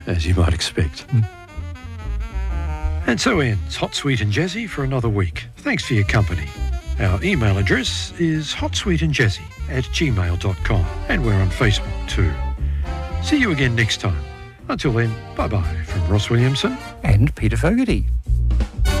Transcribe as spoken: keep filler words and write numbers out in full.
as you might expect. Mm. And so ends Hot, Sweet and Jazzy for another week. Thanks for your company. Our email address is hotsweetandjazzy at gmail dot com, and we're on Facebook too. See you again next time. Until then, bye-bye from Ross Williamson And Peter Fogarty.